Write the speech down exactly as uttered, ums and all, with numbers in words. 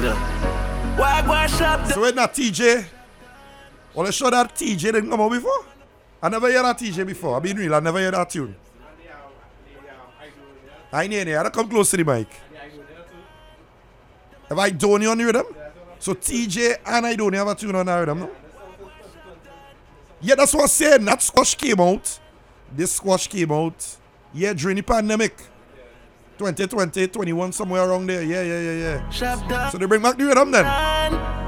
Look. Why wash up the... So wait, not T J. Well, I sure that T J didn't come out before. I never heard that T J before. I've been real, I never heard that tune. I need it. I don't come close to the mic. Have I done you on the rhythm? So T J and I don't have a tune on the rhythm, no? Yeah, that's what I'm saying. That squash came out. This squash came out. Yeah, during the pandemic. twenty twenty, twenty-one, somewhere around there. Yeah, yeah, yeah, yeah. So they bring back the rhythm then.